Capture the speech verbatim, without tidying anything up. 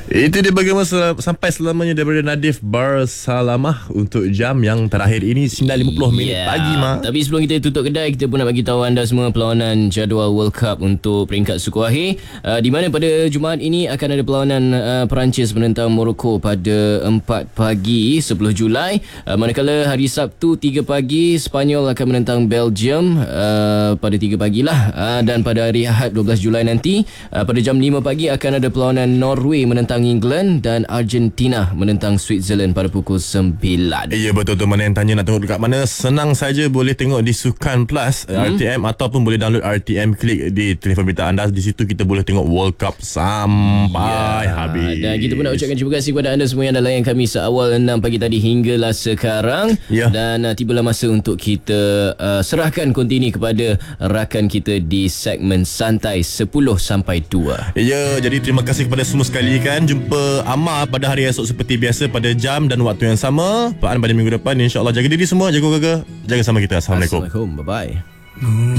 Itu dia bagaimana sel- sampai selamanya daripada Nadif Barsalamah untuk jam yang terakhir ini sembilan lima puluh minit Yeah. pagi, Mak. Tapi sebelum kita tutup kedai, kita pun nak bagi tahu anda semua perlawanan jadual World Cup untuk peringkat suku akhir, uh, di mana pada Jumaat ini akan ada perlawanan uh, Perancis menentang Morocco pada empat pagi sepuluh Julai, uh, manakala hari Sabtu tiga pagi Sepanyol akan menentang Belgium uh, pada tiga pagi lah, uh, dan pada hari Ahad dua belas Julai nanti uh, pada jam lima pagi akan ada perlawanan Norway menentang England dan Argentina menentang Switzerland pada pukul sembilan. Ya, betul tu. Mana yang tanya nak tengok dekat mana, senang saja boleh tengok di Sukan Plus hmm. R T M, ataupun boleh download R T M Klik di telefon berita anda. Di situ kita boleh tengok World Cup sampai yeah. habis. Dan kita pun nak ucapkan terima kasih kepada anda semua yang dah layan kami seawal enam pagi tadi hinggalah sekarang. Yeah. Dan uh, tibalah masa untuk kita uh, serahkan kontini kepada rakan kita di segmen Santai sepuluh sampai dua. Ya, jadi terima kasih kepada semua sekali kan. Jumpa Amar pada hari esok seperti biasa pada jam dan waktu yang sama. Pelan pada minggu depan, insya-Allah. Jaga diri semua, jaga keluarga, jaga sama kita. Assalamualaikum. Assalamualaikum. Bye bye.